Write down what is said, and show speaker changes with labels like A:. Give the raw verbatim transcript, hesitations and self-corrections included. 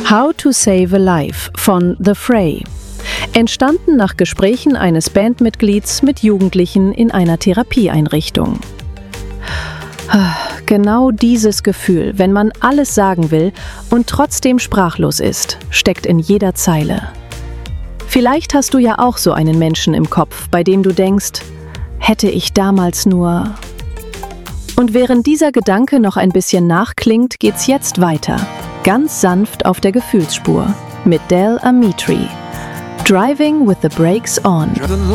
A: How to Save a Life von The Fray. Entstanden nach Gesprächen eines Bandmitglieds mit Jugendlichen in einer Therapieeinrichtung. Genau dieses Gefühl, wenn man alles sagen will und trotzdem sprachlos ist, steckt in jeder Zeile. Vielleicht hast du ja auch so einen Menschen im Kopf, bei dem du denkst, hätte ich damals nur... Und während dieser Gedanke noch ein bisschen nachklingt, geht's jetzt weiter. Ganz sanft auf der Gefühlsspur mit Del Amitri. Driving with the Brakes On.